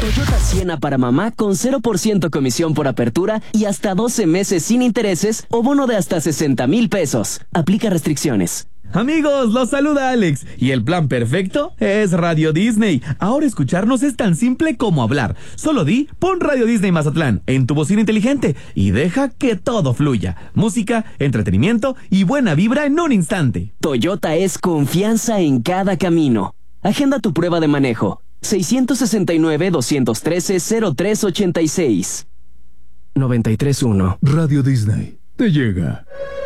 Toyota Siena para mamá con 0% comisión por apertura y hasta 12 meses sin intereses o bono de hasta 60,000 pesos. Aplica restricciones. Amigos, los saluda Alex. Y el plan perfecto es Radio Disney. Ahora escucharnos es tan simple como hablar. Solo pon Radio Disney Mazatlán en tu bocina inteligente y deja que todo fluya. Música, entretenimiento y buena vibra en un instante. Toyota es confianza en cada camino. Agenda tu prueba de manejo. 669-213-0386. 93.1. Radio Disney te llega.